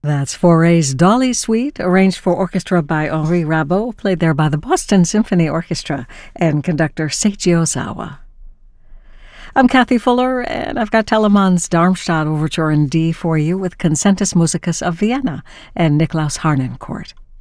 That's Fauré's Dolly Suite, arranged for orchestra by Henri Rabault, played there by the Boston Symphony Orchestra and conductor Seiji Ozawa. I'm Kathy Fuller, and I've got Telemann's Darmstadt Overture in D for you with Concentus Musicus of Vienna and Niklaus Harnoncourt.